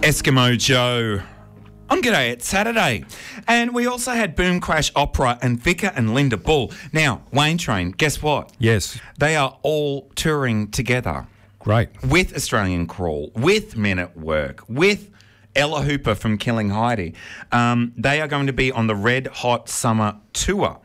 Eskimo Joe on G'day It's Saturday. And we also had Boom Crash Opera and Vicar and Linda Bull. Now, Wayne Train, guess what? Yes. They are all touring together. Great. With Australian Crawl, with Men at Work, with Ella Hooper from Killing Heidi. They are going to be on the Red Hot Summer Tour.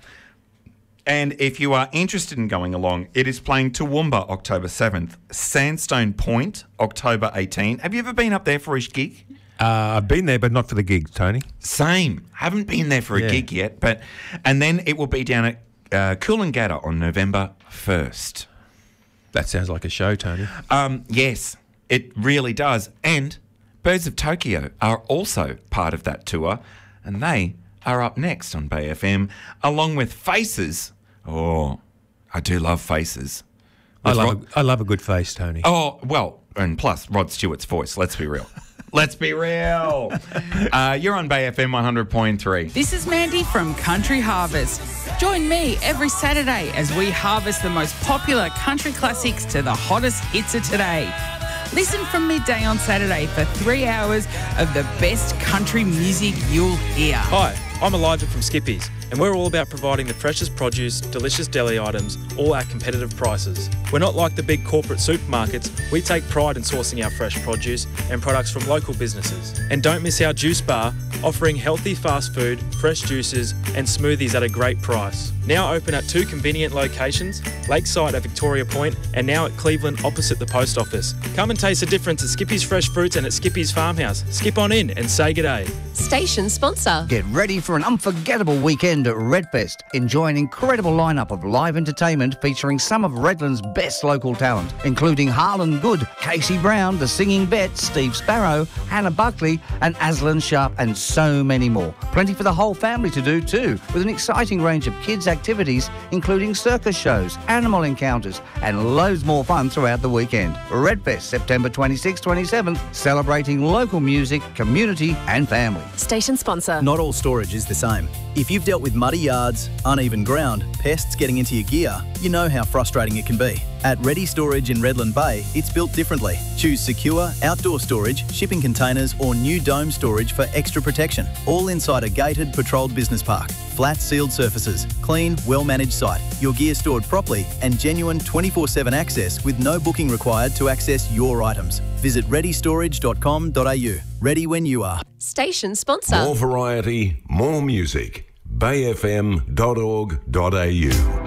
And if you are interested in going along, it is playing Toowoomba October 7th, Sandstone Point October 18th. Have you ever been up there for a gig? I've been there, but not for the gig, Tony. Same. Haven't been there for a gig yet. And then it will be down at Coolangatta on November 1st. That sounds like a show, Tony. Yes, it really does. And Birds of Tokyo are also part of that tour, and they are up next on Bay FM, along with Faces. Oh, I do love Faces. I love a good face, Tony. Oh, well, and plus Rod Stewart's voice. Let's be real. Let's be real. You're on Bay FM 100.3. This is Mandy from Country Harvest. Join me every Saturday as we harvest the most popular country classics to the hottest hits of today. Listen from midday on Saturday for 3 hours of the best country music you'll hear. Hi, I'm Elijah from Skippies, and we're all about providing the freshest produce, delicious deli items, all at competitive prices. We're not like the big corporate supermarkets. We take pride in sourcing our fresh produce and products from local businesses. And don't miss our juice bar, offering healthy fast food, fresh juices and smoothies at a great price. Now open at 2 convenient locations, Lakeside at Victoria Point and now at Cleveland opposite the post office. Come and taste the difference at Skippy's Fresh Fruits and at Skippy's Farmhouse. Skip on in and say g'day. Station sponsor. Get ready for an unforgettable weekend at Redfest. Enjoy an incredible lineup of live entertainment featuring some of Redland's best local talent, including Harlan Good, Casey Brown, The Singing Vet, Steve Sparrow, Hannah Buckley and Aslan Sharp and so many more. Plenty for the whole family to do too, with an exciting range of kids' activities including circus shows, animal encounters and loads more fun throughout the weekend. Redfest, September 26th, 27th, celebrating local music, community and family. Station sponsor. Not all storage is the same. If you've dealt with muddy yards, uneven ground, pests getting into your gear, you know how frustrating it can be. At Ready Storage in Redland Bay, it's built differently. Choose secure, outdoor storage, shipping containers or new dome storage for extra protection. All inside a gated, patrolled business park. Flat sealed surfaces, clean, well-managed site, your gear stored properly and genuine 24/7 access with no booking required to access your items. Visit readystorage.com.au. Ready when you are. Station sponsor. More variety, more music. bayfm.org.au